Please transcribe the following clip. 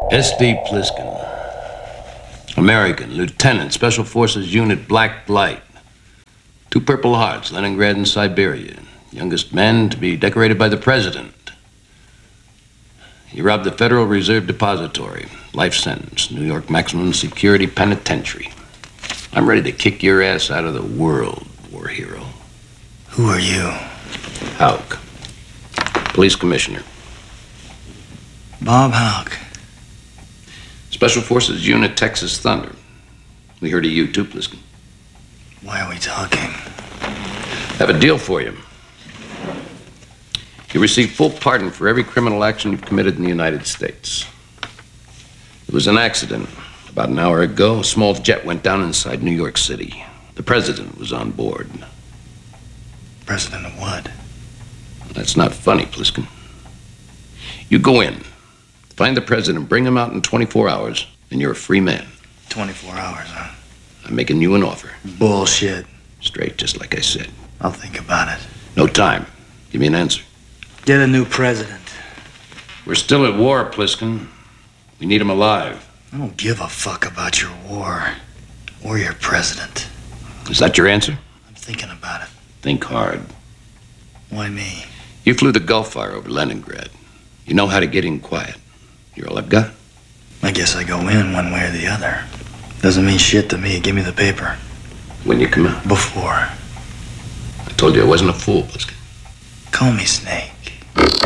S.D. Pliskin. American, Lieutenant, Special Forces Unit Black Light. 2 Purple Hearts, Leningrad and Siberia. Youngest man to be decorated by the President. He robbed the Federal Reserve Depository. Life sentence, New York Maximum Security Penitentiary. I'm ready to kick your ass out of the world, war hero. Who are you? Houck. Police Commissioner. Bob Houck. Special Forces Unit Texas Thunder. We heard of you too, Pliskin. Why are we talking? Have a deal for you. You receive full pardon for every criminal action you've committed in the United States. It was an accident. About an hour ago, a small jet went down inside New York City. The president was on board. President of what? That's not funny, Pliskin. You go in, find the president, bring him out in 24 hours, and you're a free man. 24 hours, huh? I'm making you an offer. Bullshit. Straight, just like I said. I'll think about it. No time. Give me an answer. Get a new president. We're still at war, Pliskin. We need him alive. I don't give a fuck about your war or your president. Is that your answer? I'm thinking about it. Think hard. Why me? You flew the Gulf Fire over Leningrad. You know how to get in quiet. You're all I've got. I guess I go in one way or the other. Doesn't mean shit to me. Give me the paper. When you come out. Before. I told you I wasn't a fool, Pliskin. Call me Snake.